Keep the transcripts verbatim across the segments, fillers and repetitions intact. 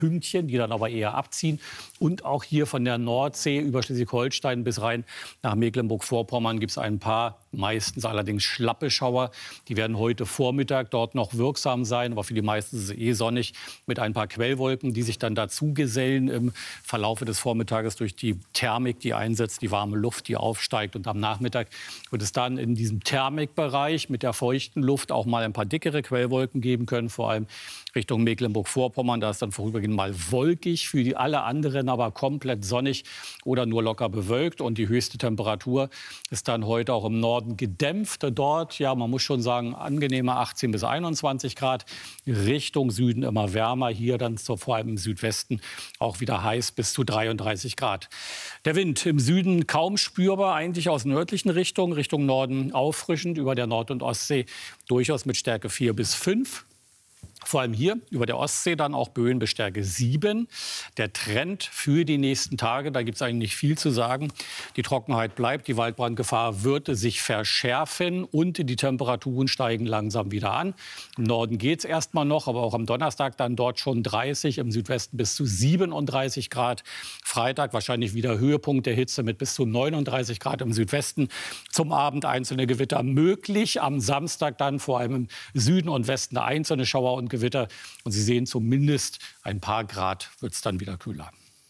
Pünktchen, die dann aber eher abziehen. Und auch hier von der Nordsee über Schleswig-Holstein bis rein nach Mecklenburg-Vorpommern gibt es ein paar, meistens allerdings schlappe Schauer. Die werden heute Vormittag dort noch wirksam sein, aber für die meisten ist es eh sonnig mit ein paar Quellwolken, die sich dann dazu gesellen im Verlaufe des Vormittages durch die Thermik, die einsetzt, die warme Luft, die aufsteigt. Und am Nachmittag wird es dann in diesem Thermikbereich mit der feuchten Luft auch mal ein paar dickere Quellwolken geben können, vor allem Richtung Mecklenburg-Vorpommern. Da ist dann vorübergehend mal wolkig, für die alle anderen aber komplett sonnig oder nur locker bewölkt. Und die höchste Temperatur ist dann heute auch im Norden gedämpft. Dort, ja, man muss schon sagen, angenehme achtzehn bis einundzwanzig Grad. Richtung Süden immer wärmer. Hier dann so, vor allem im Südwesten auch wieder heiß bis zu dreiunddreißig Grad. Der Wind im Süden kaum spürbar, eigentlich aus nördlichen Richtungen, Richtung Norden auffrischend, über der Nord- und Ostsee durchaus mit Stärke vier bis fünf. Vor allem hier über der Ostsee dann auch Böen bis Stärke sieben. Der Trend für die nächsten Tage, da gibt es eigentlich nicht viel zu sagen. Die Trockenheit bleibt, die Waldbrandgefahr wird sich verschärfen und die Temperaturen steigen langsam wieder an. Im Norden geht es erstmal noch, aber auch am Donnerstag dann dort schon dreißig, im Südwesten bis zu siebenunddreißig Grad. Freitag wahrscheinlich wieder Höhepunkt der Hitze mit bis zu neununddreißig Grad im Südwesten. Zum Abend einzelne Gewitter möglich. Am Samstag dann vor allem im Süden und Westen einzelne Schauer und Gewitter. Und Sie sehen, zumindest ein paar Grad wird es dann wieder kühler.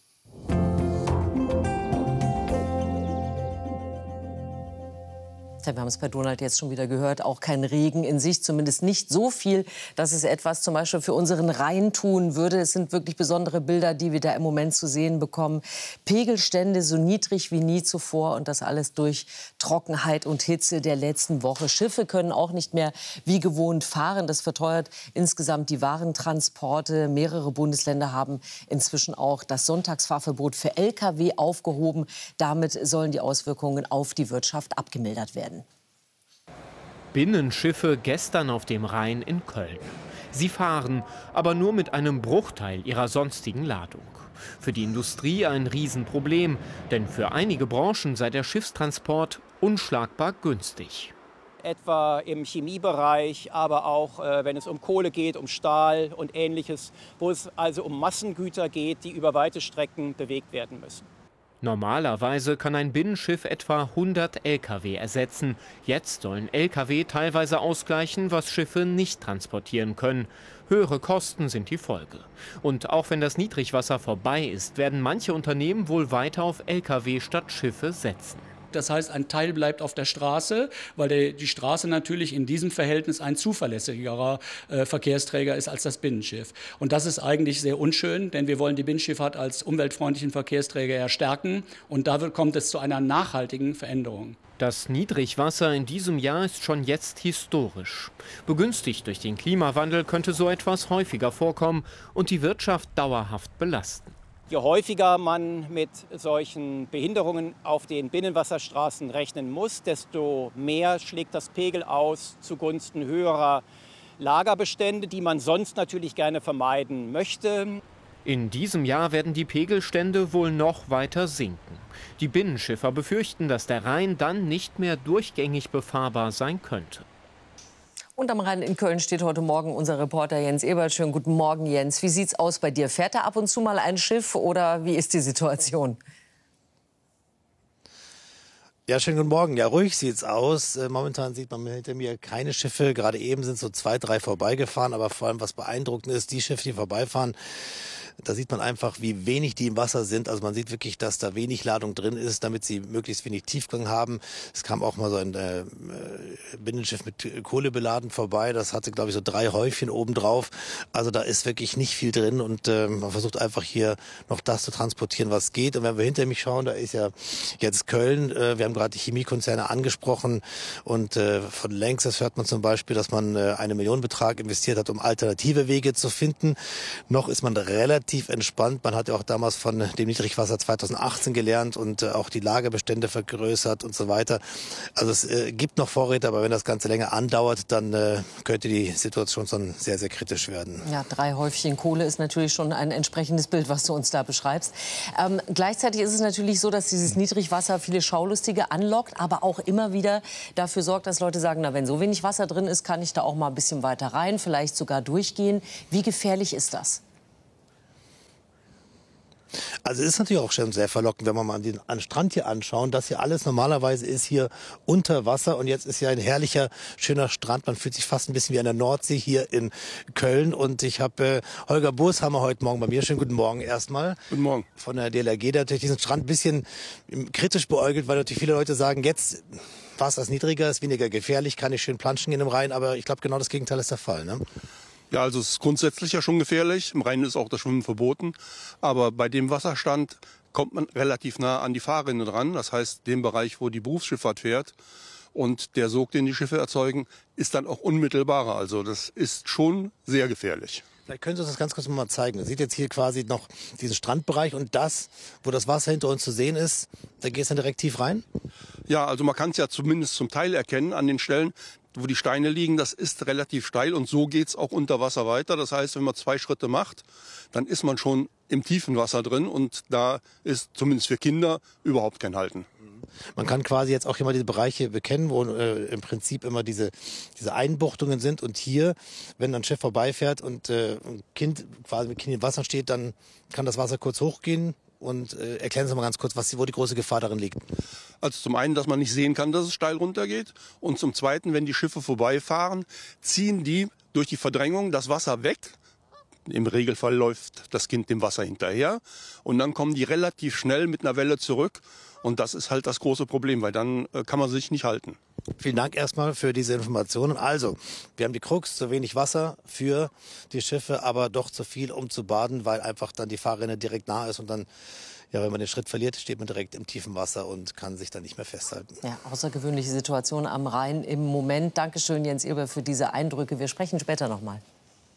Wir haben es bei Donald jetzt schon wieder gehört, auch kein Regen in Sicht, zumindest nicht so viel, dass es etwas zum Beispiel für unseren Rhein tun würde. Es sind wirklich besondere Bilder, die wir da im Moment zu sehen bekommen. Pegelstände so niedrig wie nie zuvor und das alles durch Trockenheit und Hitze der letzten Woche. Schiffe können auch nicht mehr wie gewohnt fahren. Das verteuert insgesamt die Warentransporte. Mehrere Bundesländer haben inzwischen auch das Sonntagsfahrverbot für L K W aufgehoben. Damit sollen die Auswirkungen auf die Wirtschaft abgemildert werden. Binnenschiffe gestern auf dem Rhein in Köln. Sie fahren, aber nur mit einem Bruchteil ihrer sonstigen Ladung. Für die Industrie ein Riesenproblem, denn für einige Branchen sei der Schiffstransport unschlagbar günstig. Etwa im Chemiebereich, aber auch äh, wenn es um Kohle geht, um Stahl und Ähnliches, wo es also um Massengüter geht, die über weite Strecken bewegt werden müssen. Normalerweise kann ein Binnenschiff etwa hundert L K W ersetzen. Jetzt sollen L K W teilweise ausgleichen, was Schiffe nicht transportieren können. Höhere Kosten sind die Folge. Und auch wenn das Niedrigwasser vorbei ist, werden manche Unternehmen wohl weiter auf L K W statt Schiffe setzen. Das heißt, ein Teil bleibt auf der Straße, weil der, die Straße natürlich in diesem Verhältnis ein zuverlässigerer äh, Verkehrsträger ist als das Binnenschiff. Und das ist eigentlich sehr unschön, denn wir wollen die Binnenschifffahrt als umweltfreundlichen Verkehrsträger ja stärken. Und da wird, kommt es zu einer nachhaltigen Veränderung. Das Niedrigwasser in diesem Jahr ist schon jetzt historisch. Begünstigt durch den Klimawandel könnte so etwas häufiger vorkommen und die Wirtschaft dauerhaft belasten. Je häufiger man mit solchen Behinderungen auf den Binnenwasserstraßen rechnen muss, desto mehr schlägt das Pegel aus zugunsten höherer Lagerbestände, die man sonst natürlich gerne vermeiden möchte. In diesem Jahr werden die Pegelstände wohl noch weiter sinken. Die Binnenschiffer befürchten, dass der Rhein dann nicht mehr durchgängig befahrbar sein könnte. Und am Rhein in Köln steht heute Morgen unser Reporter Jens Eberl. Schönen guten Morgen, Jens. Wie sieht's aus bei dir? Fährt da ab und zu mal ein Schiff oder wie ist die Situation? Ja, schönen guten Morgen. Ja, ruhig sieht's aus. Momentan sieht man hinter mir keine Schiffe. Gerade eben sind so zwei, drei vorbeigefahren. Aber vor allem, was beeindruckend ist, die Schiffe, die vorbeifahren, da sieht man einfach, wie wenig die im Wasser sind. Also man sieht wirklich, dass da wenig Ladung drin ist, damit sie möglichst wenig Tiefgang haben. Es kam auch mal so ein äh, Binnenschiff mit Kohle beladen vorbei. Das hatte, glaube ich, so drei Häufchen obendrauf. Also da ist wirklich nicht viel drin und äh, man versucht einfach hier noch das zu transportieren, was geht. Und wenn wir hinter mich schauen, da ist ja jetzt Köln. Äh, wir haben gerade die Chemiekonzerne angesprochen und äh, von Lanxess hört man zum Beispiel, dass man äh, einen Millionenbetrag investiert hat, um alternative Wege zu finden. Noch ist man relativ entspannt. Man hat ja auch damals von dem Niedrigwasser zweitausendachtzehn gelernt und äh, auch die Lagerbestände vergrößert und so weiter. Also es äh, gibt noch Vorräte, aber wenn das Ganze länger andauert, dann äh, könnte die Situation schon sehr, sehr kritisch werden. Ja, drei Häufchen Kohle ist natürlich schon ein entsprechendes Bild, was du uns da beschreibst. Ähm, gleichzeitig ist es natürlich so, dass dieses Niedrigwasser viele Schaulustige anlockt, aber auch immer wieder dafür sorgt, dass Leute sagen, na, wenn so wenig Wasser drin ist, kann ich da auch mal ein bisschen weiter rein, vielleicht sogar durchgehen. Wie gefährlich ist das? Also ist natürlich auch schon sehr verlockend, wenn wir mal den an Strand hier anschauen. Das hier alles normalerweise ist hier unter Wasser und jetzt ist ja ein herrlicher, schöner Strand. Man fühlt sich fast ein bisschen wie an der Nordsee hier in Köln. Und ich habe äh, Holger Booshammer heute Morgen bei mir. Schönen guten Morgen erstmal. Guten Morgen. Von der D L R G, der natürlich diesen Strand ein bisschen kritisch beäugelt, weil natürlich viele Leute sagen, jetzt Wasser ist niedriger, ist weniger gefährlich, kann ich schön planschen in dem Rhein. Aber ich glaube, genau das Gegenteil ist der Fall, ne? Ja, also es ist grundsätzlich ja schon gefährlich. Im Rhein ist auch das Schwimmen verboten. Aber bei dem Wasserstand kommt man relativ nah an die Fahrrinne dran. Das heißt, den Bereich, wo die Berufsschifffahrt fährt. Und der Sog, den die Schiffe erzeugen, ist dann auch unmittelbarer. Also das ist schon sehr gefährlich. Vielleicht können Sie uns das ganz kurz mal zeigen. Man sieht jetzt hier quasi noch diesen Strandbereich und das, wo das Wasser hinter uns zu sehen ist, da geht es dann direkt tief rein? Ja, also man kann es ja zumindest zum Teil erkennen an den Stellen, wo die Steine liegen. Das ist relativ steil und so geht es auch unter Wasser weiter. Das heißt, wenn man zwei Schritte macht, dann ist man schon im tiefen Wasser drin und da ist zumindest für Kinder überhaupt kein Halten. Man kann quasi jetzt auch immer diese Bereiche bekennen, wo äh, im Prinzip immer diese, diese Einbuchtungen sind. Und hier, wenn ein Schiff vorbeifährt und äh, ein Kind quasi mit Kind im Wasser steht, dann kann das Wasser kurz hochgehen. Und äh, erklären Sie mal ganz kurz, was, wo die große Gefahr darin liegt. Also zum einen, dass man nicht sehen kann, dass es steil runtergeht. Und zum zweiten, wenn die Schiffe vorbeifahren, ziehen die durch die Verdrängung das Wasser weg. Im Regelfall läuft das Kind dem Wasser hinterher. Und dann kommen die relativ schnell mit einer Welle zurück. Und das ist halt das große Problem, weil dann äh, kann man sich nicht halten. Vielen Dank erstmal für diese Informationen. Also, wir haben die Krux, zu wenig Wasser für die Schiffe, aber doch zu viel, um zu baden, weil einfach dann die Fahrrinne direkt nah ist und dann, ja, wenn man den Schritt verliert, steht man direkt im tiefen Wasser und kann sich dann nicht mehr festhalten. Ja, außergewöhnliche Situation am Rhein im Moment. Dankeschön, Jens Irber, für diese Eindrücke. Wir sprechen später noch mal.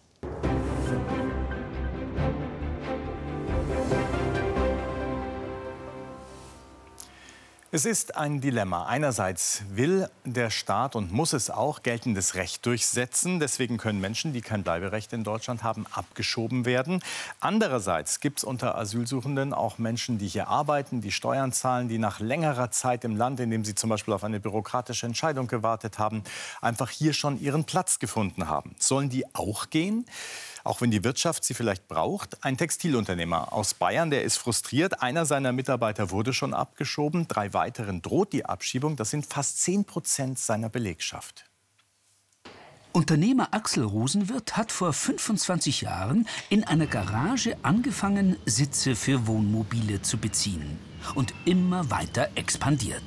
Es ist ein Dilemma. Einerseits will der Staat und muss es auch geltendes Recht durchsetzen. Deswegen können Menschen, die kein Bleiberecht in Deutschland haben, abgeschoben werden. Andererseits gibt es unter Asylsuchenden auch Menschen, die hier arbeiten, die Steuern zahlen, die nach längerer Zeit im Land, in dem sie zum Beispiel auf eine bürokratische Entscheidung gewartet haben, einfach hier schon ihren Platz gefunden haben. Sollen die auch gehen? Auch wenn die Wirtschaft sie vielleicht braucht. Ein Textilunternehmer aus Bayern, der ist frustriert. Einer seiner Mitarbeiter wurde schon abgeschoben. Drei weiteren droht die Abschiebung. Das sind fast zehn Prozent seiner Belegschaft. Unternehmer Axel Rosenwirth hat vor fünfundzwanzig Jahren in einer Garage angefangen, Sitze für Wohnmobile zu beziehen und immer weiter expandiert.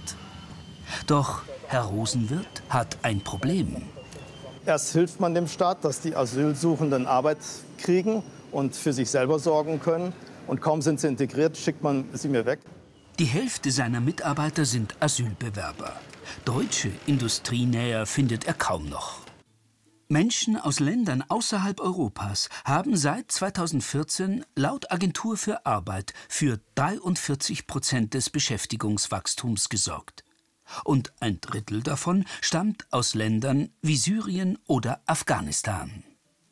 Doch Herr Rosenwirth hat ein Problem. Erst hilft man dem Staat, dass die Asylsuchenden Arbeit kriegen und für sich selber sorgen können. Und kaum sind sie integriert, schickt man sie mir weg. Die Hälfte seiner Mitarbeiter sind Asylbewerber. Deutsche Industrienäher findet er kaum noch. Menschen aus Ländern außerhalb Europas haben seit zweitausendvierzehn laut Agentur für Arbeit für dreiundvierzig Prozent des Beschäftigungswachstums gesorgt. Und ein Drittel davon stammt aus Ländern wie Syrien oder Afghanistan.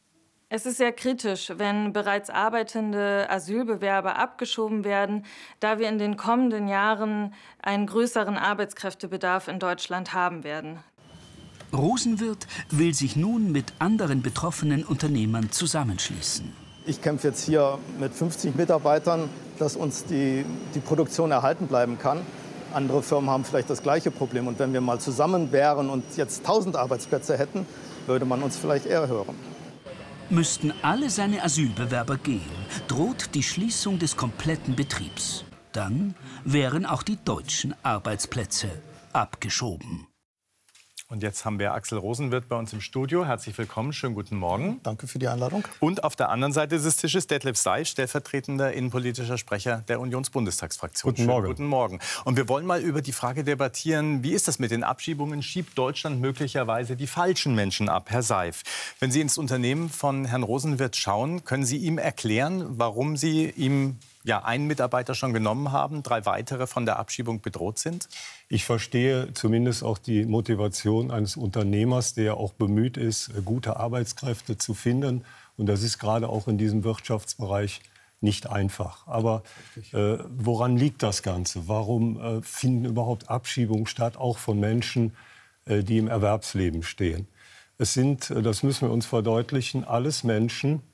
Es ist sehr kritisch, wenn bereits arbeitende Asylbewerber abgeschoben werden, da wir in den kommenden Jahren einen größeren Arbeitskräftebedarf in Deutschland haben werden. Rosenwirth will sich nun mit anderen betroffenen Unternehmern zusammenschließen. Ich kämpfe jetzt hier mit fünfzig Mitarbeitern, dass uns die, die Produktion erhalten bleiben kann. Andere Firmen haben vielleicht das gleiche Problem. Und wenn wir mal zusammen wären und jetzt tausend Arbeitsplätze hätten, würde man uns vielleicht eher hören. Müssten alle seine Asylbewerber gehen, droht die Schließung des kompletten Betriebs. Dann wären auch die deutschen Arbeitsplätze abgeschoben. Und jetzt haben wir Axel Rosenwirth bei uns im Studio. Herzlich willkommen, schönen guten Morgen. Danke für die Einladung. Und auf der anderen Seite des Tisches Detlef Say, stellvertretender innenpolitischer Sprecher der Unionsbundestagsfraktion. Guten Morgen. Schönen guten Morgen. Und wir wollen mal über die Frage debattieren, wie ist das mit den Abschiebungen? Schiebt Deutschland möglicherweise die falschen Menschen ab? Herr Seif, wenn Sie ins Unternehmen von Herrn Rosenwirth schauen, können Sie ihm erklären, warum Sie ihm ja, einen Mitarbeiter schon genommen haben, drei weitere von der Abschiebung bedroht sind? Ich verstehe zumindest auch die Motivation eines Unternehmers, der auch bemüht ist, gute Arbeitskräfte zu finden. Und das ist gerade auch in diesem Wirtschaftsbereich nicht einfach. Aber äh, woran liegt das Ganze? Warum äh, finden überhaupt Abschiebungen statt, auch von Menschen, äh, die im Erwerbsleben stehen? Es sind, das müssen wir uns verdeutlichen, alles Menschen,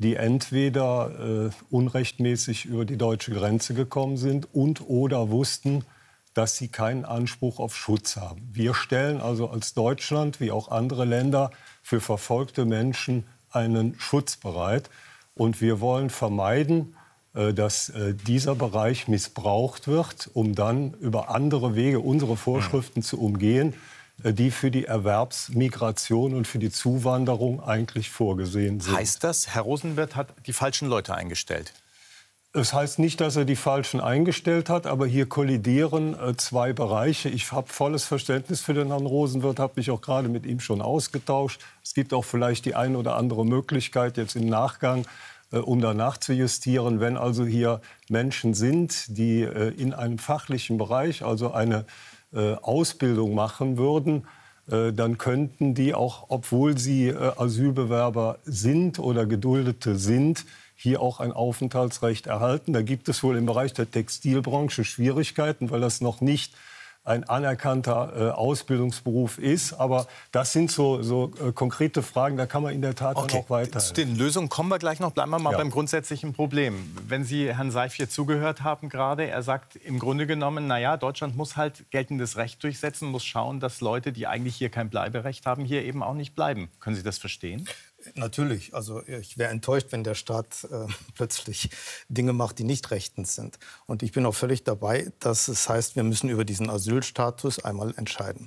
die entweder äh, unrechtmäßig über die deutsche Grenze gekommen sind und oder wussten, dass sie keinen Anspruch auf Schutz haben. Wir stellen also als Deutschland, wie auch andere Länder, für verfolgte Menschen einen Schutz bereit. Und wir wollen vermeiden, dass dieser Bereich missbraucht wird, um dann über andere Wege unsere Vorschriften zu umgehen, die für die Erwerbsmigration und für die Zuwanderung eigentlich vorgesehen sind. Heißt das, Herr Rosenwirt hat die falschen Leute eingestellt? Es heißt nicht, dass er die Falschen eingestellt hat, aber hier kollidieren äh, zwei Bereiche. Ich habe volles Verständnis für den Herrn Rosenwirt, habe mich auch gerade mit ihm schon ausgetauscht. Es gibt auch vielleicht die eine oder andere Möglichkeit jetzt im Nachgang, äh, um danach zu justieren. Wenn also hier Menschen sind, die äh, in einem fachlichen Bereich, also eine äh, Ausbildung machen würden, äh, dann könnten die auch, obwohl sie äh, Asylbewerber sind oder Geduldete sind, hier auch ein Aufenthaltsrecht erhalten. Da gibt es wohl im Bereich der Textilbranche Schwierigkeiten, weil das noch nicht ein anerkannter äh, Ausbildungsberuf ist. Aber das sind so, so äh, konkrete Fragen, da kann man in der Tat okay. dann auch weiter. Zu den Lösungen kommen wir gleich noch. Bleiben wir mal ja. beim grundsätzlichen Problem. Wenn Sie Herrn Seif hier zugehört haben gerade, er sagt im Grunde genommen, naja, Deutschland muss halt geltendes Recht durchsetzen, muss schauen, dass Leute, die eigentlich hier kein Bleiberecht haben, hier eben auch nicht bleiben. Können Sie das verstehen? Natürlich. Also ich wäre enttäuscht, wenn der Staat äh, plötzlich Dinge macht, die nicht rechtens sind. Und ich bin auch völlig dabei, dass es heißt, wir müssen über diesen Asylstatus einmal entscheiden.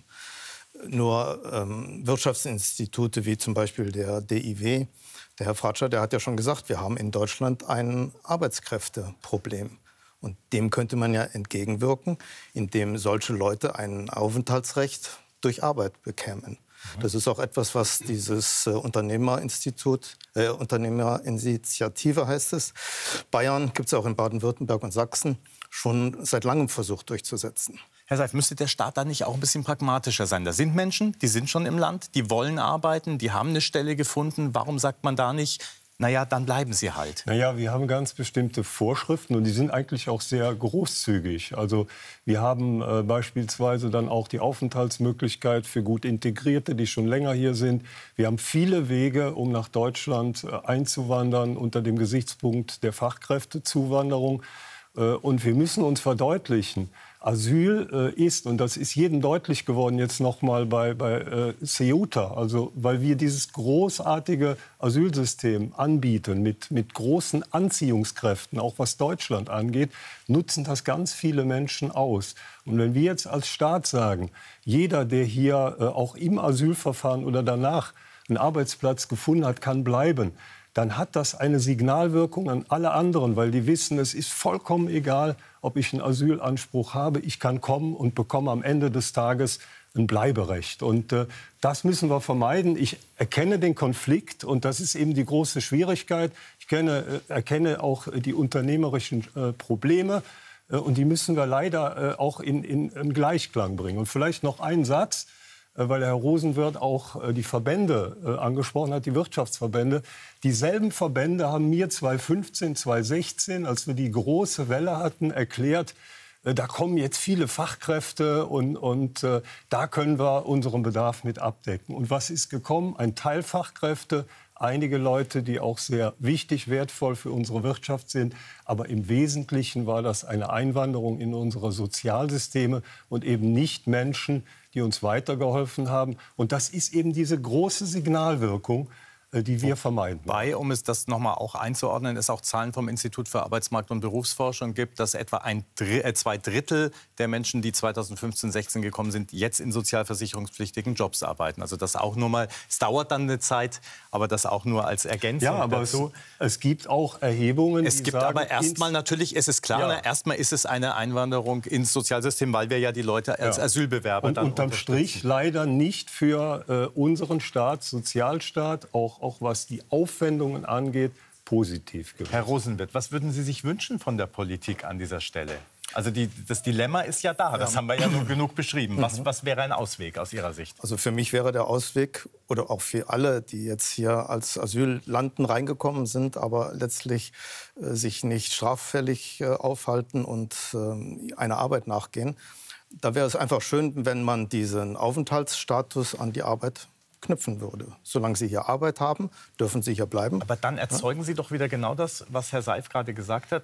Nur ähm, Wirtschaftsinstitute wie zum Beispiel der D I W, der Herr Fratscher, der hat ja schon gesagt, wir haben in Deutschland ein Arbeitskräfteproblem. Und dem könnte man ja entgegenwirken, indem solche Leute ein Aufenthaltsrecht durch Arbeit bekämen. Das ist auch etwas, was dieses äh, Unternehmerinstitut, äh, Unternehmerinitiative heißt es, Bayern, gibt es auch in Baden-Württemberg und Sachsen, schon seit langem versucht durchzusetzen. Herr Seif, müsste der Staat da nicht auch ein bisschen pragmatischer sein? Da sind Menschen, die sind schon im Land, die wollen arbeiten, die haben eine Stelle gefunden. Warum sagt man da nicht, naja, dann bleiben sie halt? Naja, wir haben ganz bestimmte Vorschriften und die sind eigentlich auch sehr großzügig. Also wir haben äh, beispielsweise dann auch die Aufenthaltsmöglichkeit für gut Integrierte, die schon länger hier sind. Wir haben viele Wege, um nach Deutschland äh, einzuwandern unter dem Gesichtspunkt der Fachkräftezuwanderung. Äh, und wir müssen uns verdeutlichen, Asyl äh, ist, und das ist jedem deutlich geworden jetzt noch mal bei, bei äh, Ceuta, also weil wir dieses großartige Asylsystem anbieten mit, mit großen Anziehungskräften, auch was Deutschland angeht, nutzen das ganz viele Menschen aus. Und wenn wir jetzt als Staat sagen, jeder, der hier äh, auch im Asylverfahren oder danach einen Arbeitsplatz gefunden hat, kann bleiben, dann hat das eine Signalwirkung an alle anderen, weil die wissen, es ist vollkommen egal, ob ich einen Asylanspruch habe. Ich kann kommen und bekomme am Ende des Tages ein Bleiberecht. Und äh, das müssen wir vermeiden. Ich erkenne den Konflikt und das ist eben die große Schwierigkeit. Ich kenne, äh, erkenne auch die unternehmerischen äh, Probleme äh, und die müssen wir leider äh, auch in, in, in Gleichklang bringen. Und vielleicht noch ein Satz, weil der Herr Rosenwirt auch die Verbände äh, angesprochen hat, die Wirtschaftsverbände. Dieselben Verbände haben mir zweitausendfünfzehn, zweitausendsechzehn, als wir die große Welle hatten, erklärt, äh, da kommen jetzt viele Fachkräfte und, und äh, da können wir unseren Bedarf mit abdecken. Und was ist gekommen? Ein Teil Fachkräfte, einige Leute, die auch sehr wichtig, wertvoll für unsere Wirtschaft sind. Aber im Wesentlichen war das eine Einwanderung in unsere Sozialsysteme und eben nicht Menschen, die uns weitergeholfen haben. Und das ist eben diese große Signalwirkung, die wir vermeiden. Wobei, um es das noch mal auch einzuordnen, es auch Zahlen vom Institut für Arbeitsmarkt- und Berufsforschung gibt, dass etwa ein Dr- äh, zwei Drittel der Menschen, die zweitausendfünfzehn, sechzehn gekommen sind, jetzt in sozialversicherungspflichtigen Jobs arbeiten. Also das auch nur mal, es dauert dann eine Zeit, aber das auch nur als Ergänzung ja, aber dazu. Es, es gibt auch Erhebungen, Es die gibt sagen, aber erstmal natürlich, es ist klar, Ja. ne, erstmal ist es eine Einwanderung ins Sozialsystem, weil wir ja die Leute als Ja. Asylbewerber und dann unterm Strich leider nicht für äh, unseren Staat, Sozialstaat, auch, auch was die Aufwendungen angeht, positiv gewesen. Herr Rosenwirt, was würden Sie sich wünschen von der Politik an dieser Stelle? Also die, das Dilemma ist ja da, das haben wir ja nur genug beschrieben. Was, was wäre ein Ausweg aus Ihrer Sicht? Also für mich wäre der Ausweg, oder auch für alle, die jetzt hier als Asylanten reingekommen sind, aber letztlich äh, sich nicht straffällig äh, aufhalten und äh, einer Arbeit nachgehen, da wäre es einfach schön, wenn man diesen Aufenthaltsstatus an die Arbeit knüpfen würde. Solange sie hier Arbeit haben, dürfen sie hier bleiben. Aber dann erzeugen Sie doch wieder genau das, was Herr Seif gerade gesagt hat.